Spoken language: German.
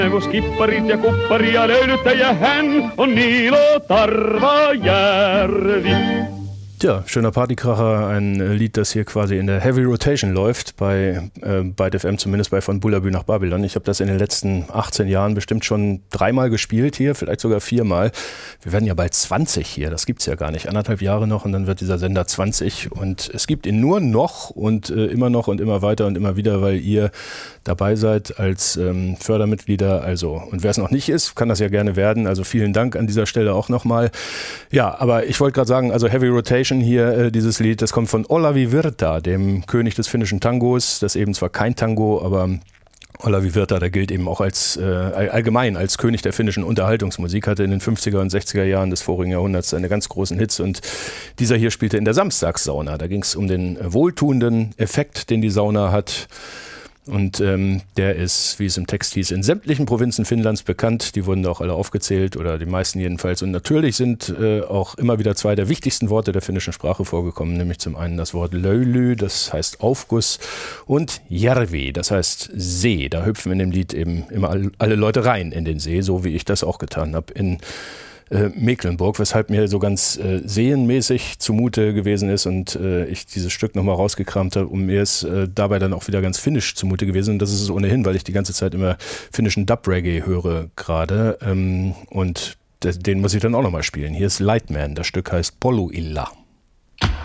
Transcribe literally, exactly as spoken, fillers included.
Skipparit ja kupparia löylyttäjä hän on Niilo Tarvajärvi. Ja, schöner Partykracher, ein Lied, das hier quasi in der Heavy Rotation läuft, bei äh, Byte F M, zumindest bei Von Bullabü nach Babylon. Ich habe das in den letzten achtzehn Jahren bestimmt schon dreimal gespielt hier, vielleicht sogar viermal. Wir werden ja bald zwanzig hier, das gibt's ja gar nicht. Anderthalb Jahre noch und dann wird dieser Sender zwanzig und es gibt ihn nur noch und äh, immer noch und immer weiter und immer wieder, weil ihr dabei seid als ähm, Fördermitglieder. Also, und wer es noch nicht ist, kann das ja gerne werden. Also vielen Dank an dieser Stelle auch nochmal. Ja, aber ich wollte gerade sagen, also Heavy Rotation hier, äh, dieses Lied, das kommt von Olavi Virta, dem König des finnischen Tangos. Das ist eben zwar kein Tango, aber Olavi Virta, der gilt eben auch als äh, allgemein als König der finnischen Unterhaltungsmusik, hatte in den fünfziger und sechziger Jahren des vorigen Jahrhunderts seine ganz großen Hits und dieser hier spielte in der Samstagssauna. Da ging es um den wohltuenden Effekt, den die Sauna hat. Und ähm, der ist, wie es im Text hieß, in sämtlichen Provinzen Finnlands bekannt. Die wurden da auch alle aufgezählt oder die meisten jedenfalls. Und natürlich sind äh, auch immer wieder zwei der wichtigsten Worte der finnischen Sprache vorgekommen, nämlich zum einen das Wort Löyly, das heißt Aufguss, und Järvi, das heißt See. Da hüpfen in dem Lied eben immer alle Leute rein in den See, so wie ich das auch getan habe in Mecklenburg, weshalb mir so ganz äh, seenmäßig zumute gewesen ist und äh, ich dieses Stück nochmal rausgekramt habe, und mir ist äh, dabei dann auch wieder ganz finnisch zumute gewesen, und das ist es ohnehin, weil ich die ganze Zeit immer finnischen Dub-Reggae höre gerade ähm, und den muss ich dann auch nochmal spielen. Hier ist Lightman, das Stück heißt Polu Illa.